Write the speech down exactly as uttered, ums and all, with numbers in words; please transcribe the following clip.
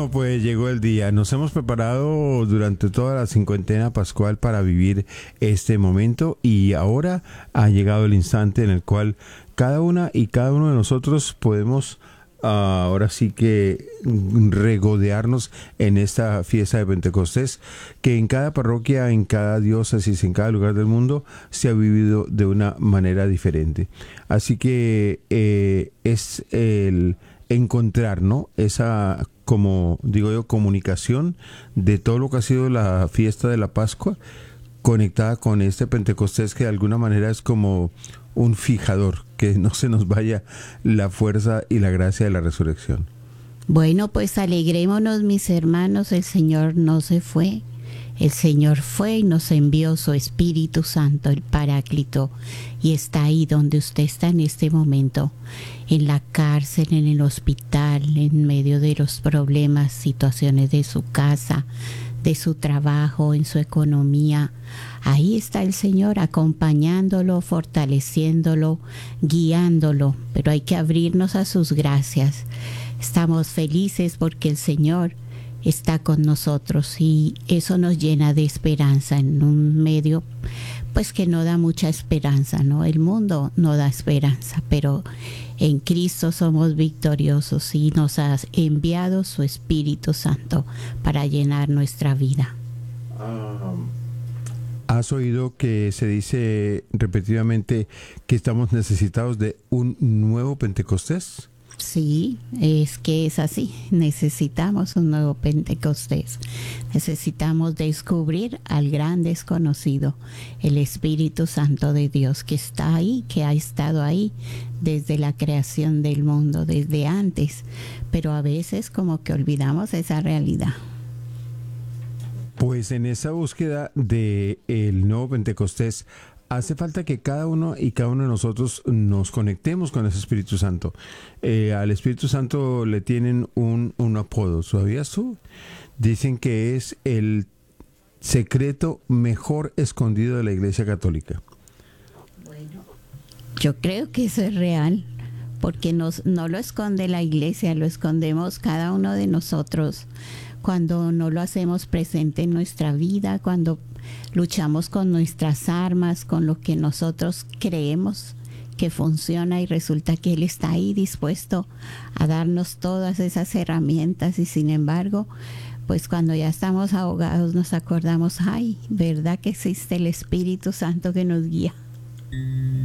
Bueno, pues llegó el día. Nos hemos preparado durante toda la cincuentena pascual para vivir este momento y ahora ha llegado el instante en el cual cada una y cada uno de nosotros podemos uh, ahora sí que regodearnos en esta fiesta de Pentecostés, que en cada parroquia, en cada diócesis, en cada lugar del mundo se ha vivido de una manera diferente. Así que eh, es el encontrar, ¿no?, esa, como digo yo, comunicación de todo lo que ha sido la fiesta de la Pascua, conectada con este Pentecostés, que de alguna manera es como un fijador, que no se nos vaya la fuerza y la gracia de la resurrección. Bueno, pues alegrémonos, mis hermanos, el Señor no se fue. El Señor fue y nos envió su Espíritu Santo, el Paráclito, y está ahí donde usted está en este momento, en la cárcel, en el hospital, en medio de los problemas, situaciones de su casa, de su trabajo, en su economía. Ahí está el Señor acompañándolo, fortaleciéndolo, guiándolo, pero hay que abrirnos a sus gracias. Estamos felices porque el Señor está con nosotros y eso nos llena de esperanza en un medio pues que no da mucha esperanza, ¿no? El mundo no da esperanza, pero en Cristo somos victoriosos y nos ha enviado su Espíritu Santo para llenar nuestra vida. Um, ¿Has oído que se dice repetidamente que estamos necesitados de un nuevo Pentecostés? Sí, es que es así. Necesitamos un nuevo Pentecostés. Necesitamos descubrir al gran desconocido, el Espíritu Santo de Dios, que está ahí, que ha estado ahí desde la creación del mundo, desde antes. Pero a veces como que olvidamos esa realidad. Pues en esa búsqueda del nuevo Pentecostés, hace falta que cada uno y cada uno de nosotros nos conectemos con ese Espíritu Santo. Eh, al Espíritu Santo le tienen un, un apodo, ¿sabías tú? Dicen que es el secreto mejor escondido de la Iglesia Católica. Bueno, yo creo que eso es real, porque nos, no lo esconde la Iglesia, lo escondemos cada uno de nosotros cuando no lo hacemos presente en nuestra vida, cuando luchamos con nuestras armas, con lo que nosotros creemos que funciona y resulta que Él está ahí dispuesto a darnos todas esas herramientas y sin embargo, pues cuando ya estamos ahogados nos acordamos, ay, ¿verdad que existe el Espíritu Santo que nos guía?